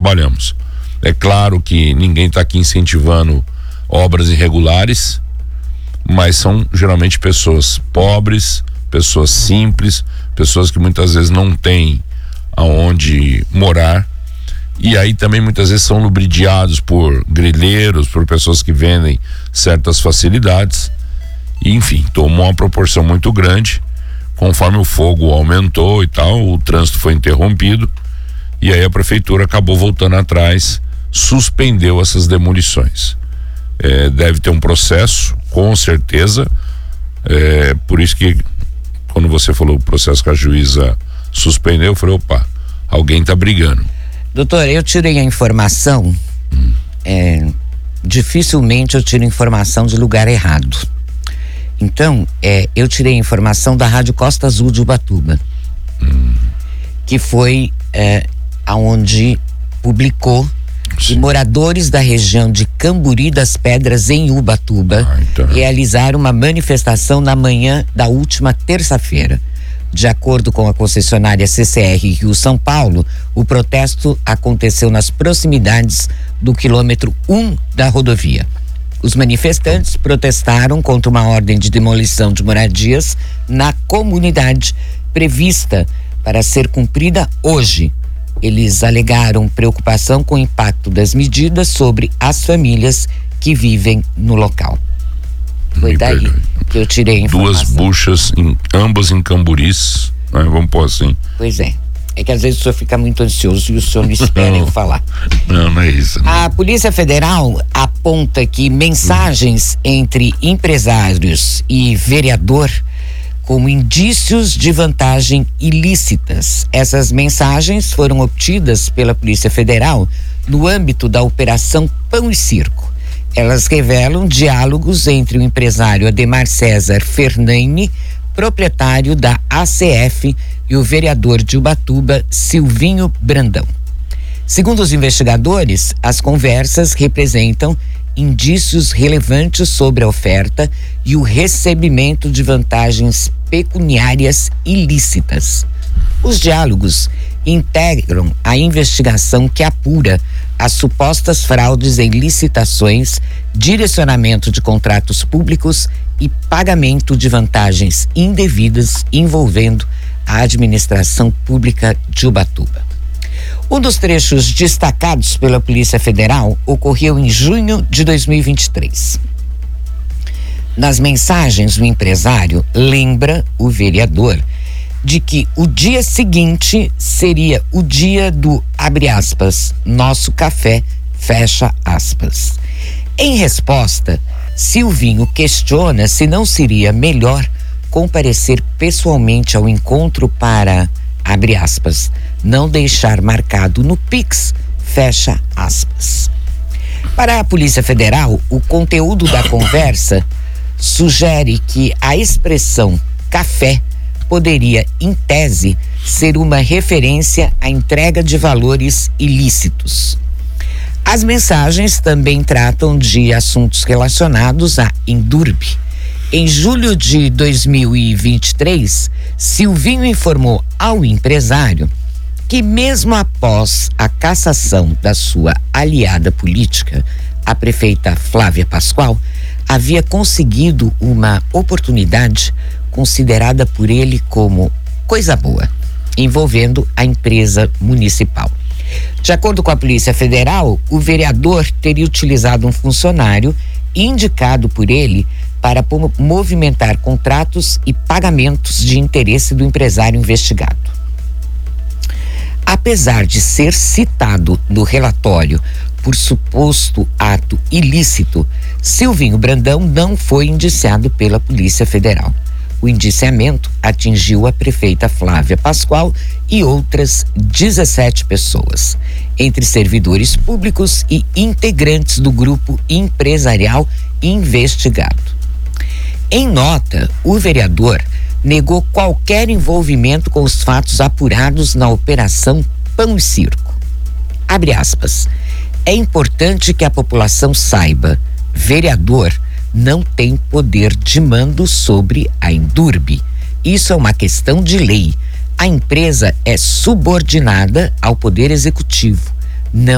trabalhamos. É claro que ninguém está aqui incentivando obras irregulares, mas são geralmente pessoas pobres, pessoas simples, pessoas que muitas vezes não têm aonde morar, e aí também muitas vezes são lubridiados por grileiros, por pessoas que vendem certas facilidades, e enfim, tomou uma proporção muito grande. Conforme o fogo aumentou e tal, o trânsito foi interrompido, e aí a prefeitura acabou voltando atrás, suspendeu essas demolições. Deve ter um processo, com certeza, por isso que quando você falou o processo que a juíza suspendeu, eu falei, opa, alguém tá brigando. Doutor, eu tirei a informação, dificilmente eu tiro informação de lugar errado. Então, eu tirei a informação da Rádio Costa Azul de Ubatuba, que foi aonde publicou que moradores da região de Camburi das Pedras, em Ubatuba, realizaram uma manifestação na manhã da última terça-feira. De acordo com a concessionária CCR Rio São Paulo, o protesto aconteceu nas proximidades do quilômetro 1 da rodovia. Os manifestantes protestaram contra uma ordem de demolição de moradias na comunidade prevista para ser cumprida hoje. Eles alegaram preocupação com o impacto das medidas sobre as famílias que vivem no local. Foi daí que eu tirei a informação. 2 buchas, ambas em Camburis, né? Vamos pôr assim. Pois é. É que às vezes o senhor fica muito ansioso e o senhor não espera eu falar. Não é isso. Não. A Polícia Federal aponta que mensagens entre empresários e vereador como indícios de vantagem ilícitas. Essas mensagens foram obtidas pela Polícia Federal no âmbito da Operação Pão e Circo. Elas revelam diálogos entre o empresário Ademar César Fernani, proprietário da ACF, e o vereador de Ubatuba, Silvinho Brandão. Segundo os investigadores, as conversas representam indícios relevantes sobre a oferta e o recebimento de vantagens pecuniárias ilícitas. Os diálogos integram a investigação que apura as supostas fraudes em licitações, direcionamento de contratos públicos e pagamento de vantagens indevidas envolvendo a administração pública de Ubatuba. Um dos trechos destacados pela Polícia Federal ocorreu em junho de 2023. Nas mensagens, o empresário lembra o vereador de que o dia seguinte seria o dia do, abre aspas, nosso café, fecha aspas. Em resposta, Silvinho questiona se não seria melhor comparecer pessoalmente ao encontro para, abre aspas, não deixar marcado no Pix, fecha aspas. Para a Polícia Federal, o conteúdo da conversa sugere que a expressão café poderia, em tese, ser uma referência à entrega de valores ilícitos. As mensagens também tratam de assuntos relacionados à Endurb. Em julho de 2023, Silvinho informou ao empresário que, mesmo após a cassação da sua aliada política, a prefeita Flávia Pascoal, havia conseguido uma oportunidade considerada por ele como coisa boa, envolvendo a empresa municipal. De acordo com a Polícia Federal, o vereador teria utilizado um funcionário indicado por ele para movimentar contratos e pagamentos de interesse do empresário investigado. Apesar de ser citado no relatório por suposto ato ilícito, Silvinho Brandão não foi indiciado pela Polícia Federal. O indiciamento atingiu a prefeita Flávia Pascoal e outras 17 pessoas, entre servidores públicos e integrantes do grupo empresarial investigado. Em nota, o vereador negou qualquer envolvimento com os fatos apurados na Operação Pão e Circo. Abre aspas. É importante que a população saiba, vereador não tem poder de mando sobre a Endurb. Isso é uma questão de lei. A empresa é subordinada ao Poder Executivo. Não